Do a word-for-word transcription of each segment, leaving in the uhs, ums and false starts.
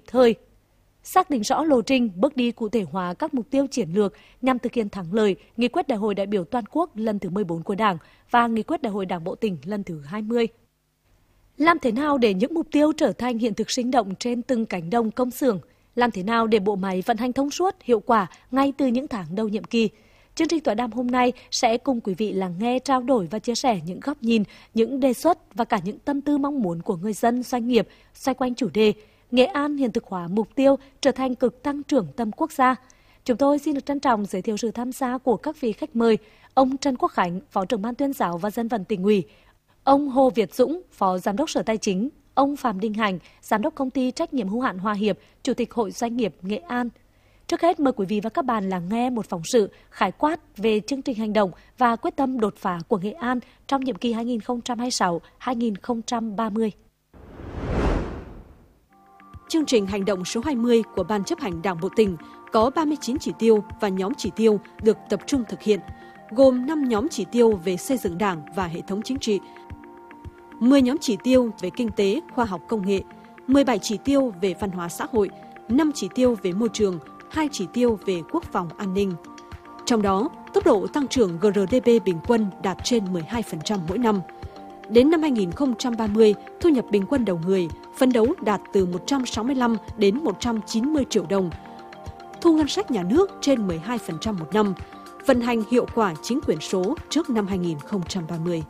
thời. Xác định rõ lộ trình, bước đi cụ thể hóa các mục tiêu chiến lược nhằm thực hiện thắng lợi Nghị quyết Đại hội đại biểu toàn quốc lần thứ mười bốn của Đảng và Nghị quyết Đại hội Đảng bộ tỉnh lần thứ hai mươi. Làm thế nào để những mục tiêu trở thành hiện thực sinh động trên từng cánh đồng công xưởng? Làm thế nào để bộ máy vận hành thông suốt, hiệu quả ngay từ những tháng đầu nhiệm kỳ? Chương trình tọa đàm hôm nay sẽ cùng quý vị lắng nghe, trao đổi và chia sẻ những góc nhìn, những đề xuất và cả những tâm tư mong muốn của người dân, doanh nghiệp xoay quanh chủ đề Nghệ An hiện thực hóa mục tiêu trở thành cực tăng trưởng tầm quốc gia. Chúng tôi xin được trân trọng giới thiệu sự tham gia của các vị khách mời: ông Trần Quốc Khánh, Phó trưởng Ban Tuyên giáo và Dân vận Tỉnh ủy; ông Hồ Việt Dũng, Phó Giám đốc Sở Tài chính; ông Phạm Đình Hành, Giám đốc Công ty Trách nhiệm hữu hạn Hòa Hiệp, Chủ tịch Hội Doanh nghiệp Nghệ An. Trước hết, mời quý vị và các bạn lắng nghe một phóng sự khái quát về chương trình hành động và quyết tâm đột phá của Nghệ An trong nhiệm kỳ hai nghìn không trăm hai mươi sáu đến hai nghìn không trăm ba mươi. Chương trình hành động số hai mươi của Ban chấp hành Đảng bộ tỉnh có ba mươi chín chỉ tiêu và nhóm chỉ tiêu được tập trung thực hiện, gồm năm nhóm chỉ tiêu về xây dựng Đảng và hệ thống chính trị, mười nhóm chỉ tiêu về kinh tế, khoa học công nghệ, mười bảy chỉ tiêu về văn hóa xã hội, năm chỉ tiêu về môi trường, hai chỉ tiêu về quốc phòng an ninh. Trong đó, tốc độ tăng trưởng giê rờ đê pê bình quân đạt trên mười hai phần trăm mỗi năm. Đến năm hai nghìn không trăm ba mươi, thu nhập bình quân đầu người phấn đấu đạt từ một trăm sáu mươi lăm đến một trăm chín mươi triệu đồng. Thu ngân sách nhà nước trên mười hai phần trăm một năm, vận hành hiệu quả chính quyền số trước năm hai nghìn không trăm ba mươi.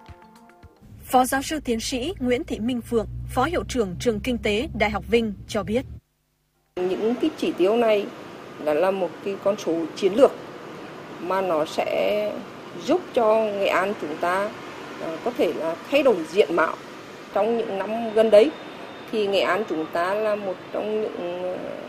Phó giáo sư tiến sĩ Nguyễn Thị Minh Phượng, Phó Hiệu trưởng Trường Kinh tế Đại học Vinh cho biết. Những cái chỉ tiêu này đã là một cái con số chiến lược mà nó sẽ giúp cho Nghệ An chúng ta có thể là thay đổi diện mạo trong những năm gần đấy. Thì Nghệ An chúng ta là một trong những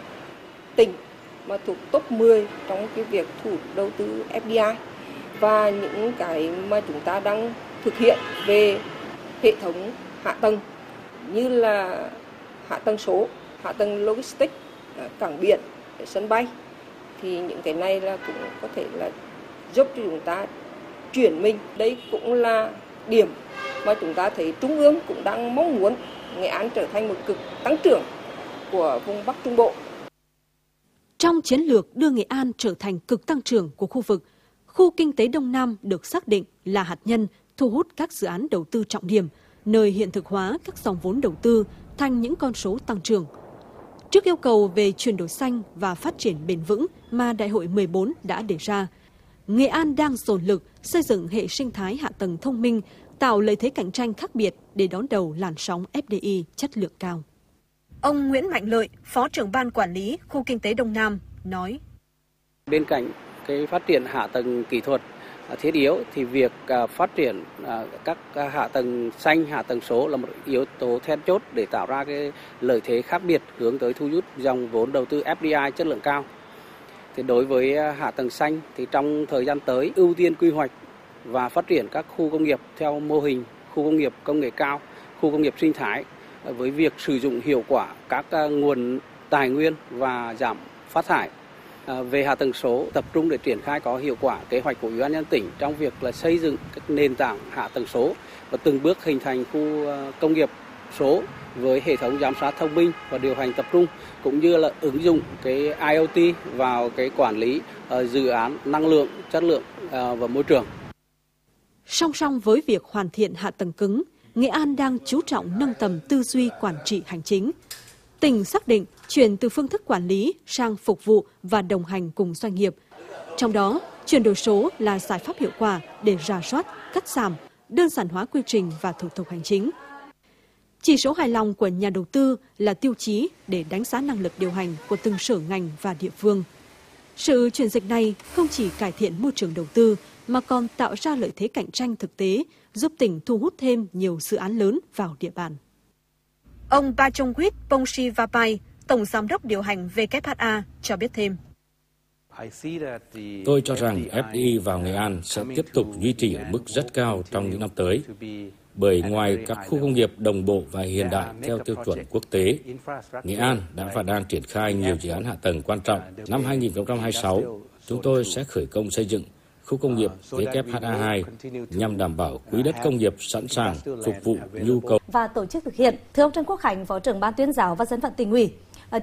tỉnh mà thuộc top mười trong cái việc thu hút đầu tư ép đê i, và những cái mà chúng ta đang thực hiện về hệ thống hạ tầng như là hạ tầng số, hạ tầng logistics, cảng biển, sân bay, thì những cái này là cũng có thể là giúp cho chúng ta chuyển mình. Đây cũng là điểm mà chúng ta thấy Trung ương cũng đang mong muốn Nghệ An trở thành một cực tăng trưởng của vùng Bắc Trung Bộ. Trong chiến lược đưa Nghệ An trở thành cực tăng trưởng của khu vực, khu kinh tế Đông Nam được xác định là hạt nhân thu hút các dự án đầu tư trọng điểm, nơi hiện thực hóa các dòng vốn đầu tư thành những con số tăng trưởng. Trước yêu cầu về chuyển đổi xanh và phát triển bền vững mà Đại hội mười bốn đã đề ra, Nghệ An đang dồn lực xây dựng hệ sinh thái hạ tầng thông minh, tạo lợi thế cạnh tranh khác biệt để đón đầu làn sóng ép đê i chất lượng cao. Ông Nguyễn Mạnh Lợi, Phó trưởng Ban Quản lý Khu Kinh tế Đông Nam, nói: Bên cạnh cái phát triển hạ tầng kỹ thuật thiết yếu thì việc phát triển các hạ tầng xanh, hạ tầng số là một yếu tố then chốt để tạo ra cái lợi thế khác biệt hướng tới thu hút dòng vốn đầu tư ép đê i chất lượng cao. Thì đối với hạ tầng xanh thì trong thời gian tới ưu tiên quy hoạch và phát triển các khu công nghiệp theo mô hình khu công nghiệp công nghệ cao, khu công nghiệp sinh thái với việc sử dụng hiệu quả các nguồn tài nguyên và giảm phát thải. À, về hạ tầng số, tập trung để triển khai có hiệu quả kế hoạch của Ủy ban nhân dân tỉnh trong việc là xây dựng các nền tảng hạ tầng số và từng bước hình thành khu công nghiệp số với hệ thống giám sát thông minh và điều hành tập trung, cũng như là ứng dụng cái i o tê vào cái quản lý uh, dự án năng lượng, chất lượng uh, và môi trường. Song song với việc hoàn thiện hạ tầng cứng, Nghệ An đang chú trọng nâng tầm tư duy quản trị hành chính. Tỉnh xác định chuyển từ phương thức quản lý sang phục vụ và đồng hành cùng doanh nghiệp. Trong đó, chuyển đổi số là giải pháp hiệu quả để rà soát, cắt giảm, đơn giản hóa quy trình và thủ tục hành chính. Chỉ số hài lòng của nhà đầu tư là tiêu chí để đánh giá năng lực điều hành của từng sở ngành và địa phương. Sự chuyển dịch này không chỉ cải thiện môi trường đầu tư mà còn tạo ra lợi thế cạnh tranh thực tế, giúp tỉnh thu hút thêm nhiều dự án lớn vào địa bàn. Ông Bachongwit Pongsivapai, Tổng Giám đốc điều hành vê kép hát a cho biết thêm. Tôi cho rằng ép đê i vào Nghệ An sẽ tiếp tục duy trì ở mức rất cao trong những năm tới, bởi ngoài các khu công nghiệp đồng bộ và hiện đại theo tiêu chuẩn quốc tế, Nghệ An đã và đang triển khai nhiều dự án hạ tầng quan trọng. Năm hai nghìn không trăm hai mươi sáu, chúng tôi sẽ khởi công xây dựng khu công nghiệp vê kép hát a hai nhằm đảm bảo quỹ đất công nghiệp sẵn sàng phục vụ nhu cầu. Và tổ chức thực hiện, thưa ông Trần Quốc Khánh, Phó trưởng Ban Tuyên giáo và Dân vận Tỉnh ủy,